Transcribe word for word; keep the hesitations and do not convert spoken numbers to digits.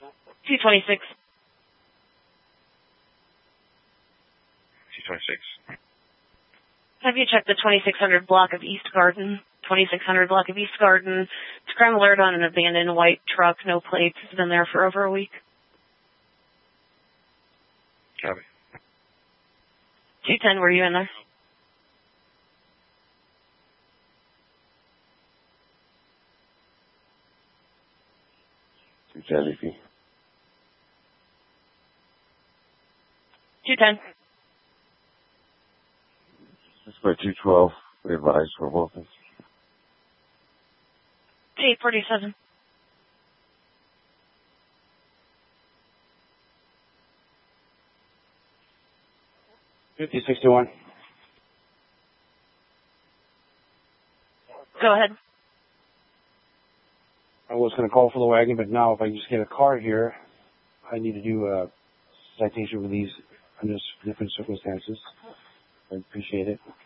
two twenty-six. two twenty-six. Have you checked the twenty-six hundred block of East Garden? twenty-six hundred block of East Garden. It's crime alert on an abandoned white truck, no plates. It's been there for over a week. Copy. two ten, were you in there? two ten, E P. two ten. That's by two twelve. We advise for Wilkins. eight forty-seven. fifty sixty-one. Go ahead. I was going to call for the wagon, but now if I just get a car here, I need to do a citation release under different circumstances. I appreciate it.